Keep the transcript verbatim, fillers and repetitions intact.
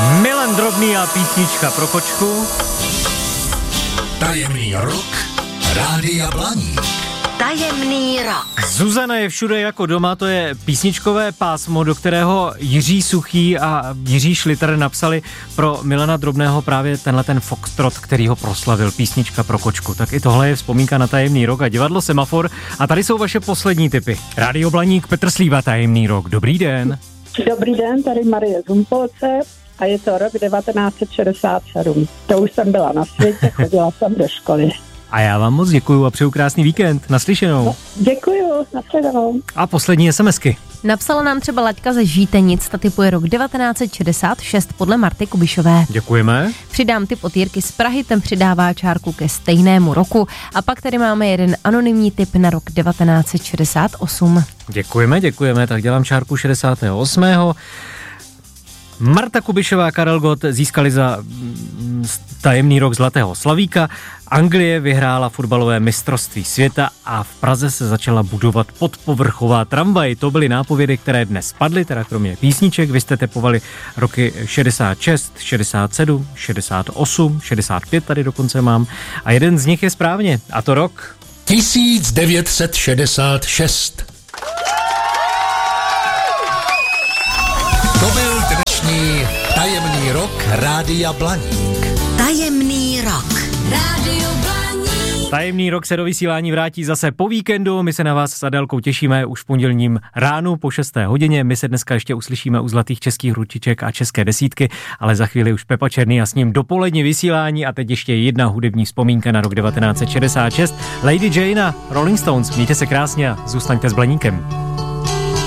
Milan Drobný a písnička pro kočku. Tajemný rok Rádia Blaník. Tajemný rok. Zuzana je všude jako doma, to je písničkové pásmo, do kterého Jiří Suchý a Jiří Šliter napsali pro Milana Drobného právě tenhle ten foxtrot, který ho proslavil, písnička pro kočku. Tak i tohle je vzpomínka na Tajemný rok a divadlo Semafor. A tady jsou vaše poslední tipy. Rádio Blaník, Petr Slíva, Tajemný rok. Dobrý den. Dobrý den, tady Marie Zumpolce a je to rok devatenáct set šedesát sedm. To už jsem byla na světě, chodila jsem do školy. A já vám moc děkuju a přeju krásný víkend. Naslyšenou. No, děkuju, nashledanou. A poslední SMSky. Napsala nám třeba Laďka ze Žítenic, ta typuje rok devatenáct set šedesát šest podle Marty Kubišové. Děkujeme. Přidám tip od Jirky z Prahy, ten přidává čárku ke stejnému roku. A pak tady máme jeden anonymní tip na rok devatenáct set šedesát osm. Děkujeme, děkujeme, tak dělám čárku šedesátého osmého Marta Kubišová, Karel Gott získali za Tajemný rok Zlatého slavíka. Anglie vyhrála fotbalové mistrovství světa a v Praze se začala budovat podpovrchová tramvaj. To byly nápovědy, které dnes padly, teda kromě písniček. Vy jste typovali roky šedesát šest, šedesát sedm, šedesát osm, šedesát pět tady dokonce mám. A jeden z nich je správně, a to rok tisíc devět set šedesát šest. To byl dnešní Tajemný rok Rádia Blaník. Tajemný rok. Rádio Blaník. Tajemný rok se do vysílání vrátí zase po víkendu. My se na vás s Adélkou těšíme už v pondělním ránu po šesté hodině. My se dneska ještě uslyšíme u Zlatých českých ručiček a České desítky, ale za chvíli už Pepa Černý a s ním dopolední vysílání a teď ještě jedna hudební vzpomínka na rok devatenáct set šedesát šest. Lady Jane a Rolling Stones. Mějte se krásně a zůstaňte s Blaníkem.